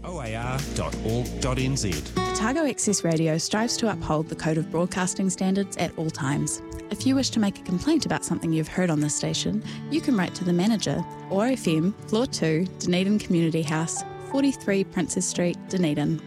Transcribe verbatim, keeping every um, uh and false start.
o a r dot org dot n z. Otago Access Radio strives to uphold the Code of Broadcasting Standards at all times. If you wish to make a complaint about something you've heard on this station, you can write to the manager, O R F M, Floor two, Dunedin Community House, forty-three Princess Street, Dunedin,